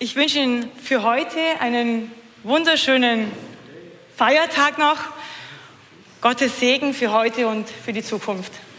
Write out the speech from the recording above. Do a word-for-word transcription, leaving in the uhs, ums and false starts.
Ich wünsche Ihnen für heute einen wunderschönen Feiertag noch. Gottes Segen für heute und für die Zukunft.